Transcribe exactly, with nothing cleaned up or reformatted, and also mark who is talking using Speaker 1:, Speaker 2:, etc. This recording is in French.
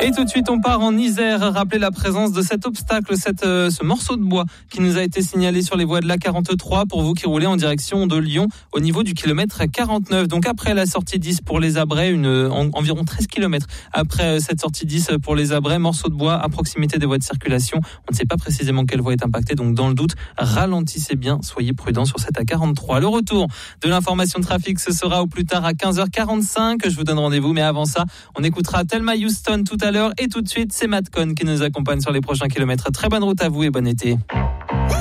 Speaker 1: Et tout de suite, on part en Isère. Rappelez la présence de cet obstacle, cette, euh, ce morceau de bois qui nous a été signalé sur les voies de l'A quarante-trois pour vous qui roulez en direction de Lyon au niveau du kilomètre quarante-neuf. Donc après la sortie dix pour les Abrais, une, en, environ treize kilomètres après cette sortie dix pour les Abrais, morceau de bois à proximité des voies de circulation. On ne sait pas précisément quelle voie est impactée, donc dans le doute, ralentissez bien, soyez prudents sur cette A quarante-trois. Le retour de l'information de trafic, ce sera au plus tard à quinze heures quarante-cinq. Je vous donne rendez-vous, mais avant ça, on écoutera Thelma Houston tout à l'heure et tout de suite, c'est Matt Cohn qui nous accompagne sur les prochains kilomètres. Très bonne route à vous et bon été.